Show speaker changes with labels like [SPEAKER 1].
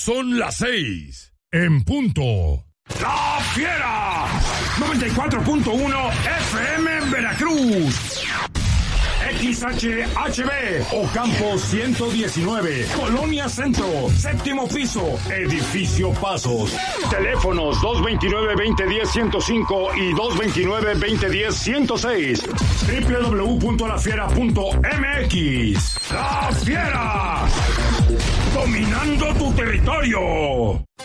[SPEAKER 1] Son las 6, en punto.
[SPEAKER 2] ¡La Fiera! 94.1 FM en Veracruz. XHHB, Ocampo 119, Colonia Centro, séptimo piso, Edificio Pasos. Teléfonos 229-2010-105 y 229-2010-106. www.lafiera.mx. ¡La Fiera! Dominando tu territorio.